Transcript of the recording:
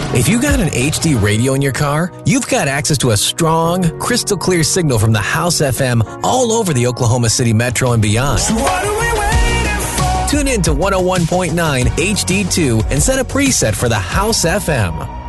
If you got an HD radio in your car, you've got access to a strong, crystal clear signal from the House FM all over the Oklahoma City Metro and beyond. So what are we waiting for? Tune in to 101.9 HD2 and set a preset for the House FM.